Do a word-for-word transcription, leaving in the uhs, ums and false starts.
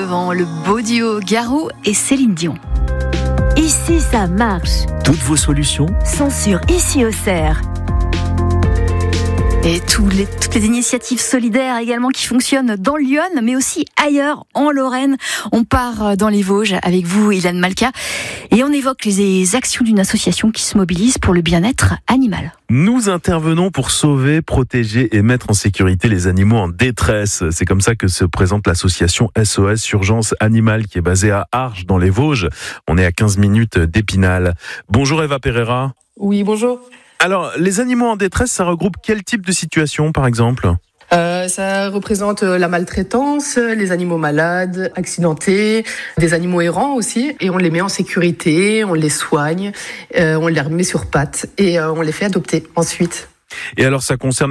avant le beau duo Garou et Céline Dion. Ici ça marche. Toutes vos solutions Sont sur Ici Auxerre. Et tous les, toutes les initiatives solidaires également qui fonctionnent dans Lyon, mais aussi ailleurs en Lorraine. On part dans les Vosges avec vous, Ilan Malka, et on évoque les actions d'une association qui se mobilise pour le bien-être animal. Nous intervenons pour sauver, protéger et mettre en sécurité les animaux en détresse. C'est comme ça que se présente l'association S O S Urgence Animale qui est basée à Arches dans les Vosges. On est à quinze minutes d'Épinal. Bonjour Eva Pereira. Oui, bonjour. Alors, les animaux en détresse, ça regroupe quel type de situation par exemple ? Euh, ça représente la maltraitance, les animaux malades, accidentés, des animaux errants aussi. Et on les met en sécurité, on les soigne, euh, on les remet sur pattes et euh, on les fait adopter ensuite. Et alors, ça concerne